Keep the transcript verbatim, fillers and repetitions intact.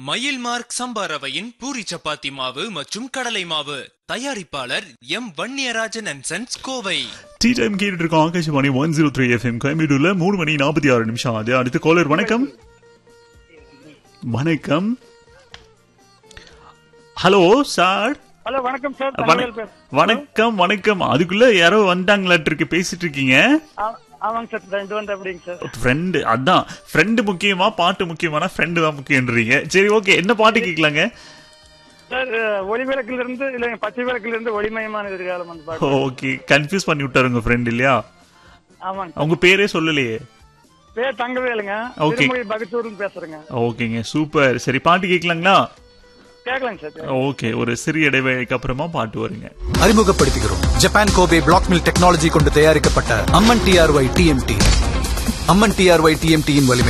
மயில் மார்க் சம்பா ரவையின் பூரி சப்பாத்தி மாவு மற்றும் கடலை மாவு. தயாரிப்பாளர் M Vanniyarajan and sons, Kovai. Tea time கேட்டு இருக்கோம். Akashvani one zero three FM கோயம்பேடுல மூணு மணி நாற்பத்தி ஆறு நிமிஷம் ஆகுது. அடுத்த காலர். வணக்கம். வணக்கம். Hello sir. ஹலோ வணக்கம் சார். வணக்கம் வணக்கம். அதுக்குள்ள யாரோ வந்துட்டாங்களாட்டு இருக்கு, பேசிட்டு இருக்கீங்க. ஆமாங்க சார், ஃப்ரெண்ட் வந்து அப்படிங்க சார். ஃப்ரெண்டு, அதான் ஃப்ரெண்டு முக்கியமா பாட்டு முக்கியமான ஃப்ரெண்டு தான் முக்கியன்றீங்க. சரி, ஓகே, என்ன பாட்டு கேட்கலாங்க சார்? ஒளிவிளக்குல இருந்து இல்ல பச்சை விளக்குல இருந்து ஒளிமயமான எதிர்காலம் அந்த பாட்டு. ஓகே, கன்ஃபியூஸ் பண்ணி விட்டாரு உங்க ஃப்ரெண்ட் இல்லையா? ஆமாங்க. உங்க பேரே சொல்லலையே. பேர் தங்கவேலுங்க. ஓகே, பகத்தூர்னு பேசுறேங்க. ஓகேங்க, சூப்பர். சரி, பாட்டு கேட்கலாங்களா? கேட்கலாங்க சார். ஓகே, ஒரு சிறிய இடைவேளைக்கு அப்புறமா பாட்டு வருங்க. அறிமுகப்படுத்துகிறோம் Japan Kobe black mill technology கொண்டு தயாரிக்கப்பட்ட அம்மன் டிஆர்ஒய் டிஎம்டி. அம்மன் டிஆர்ஒய் டிஎம்டியின் வலிமை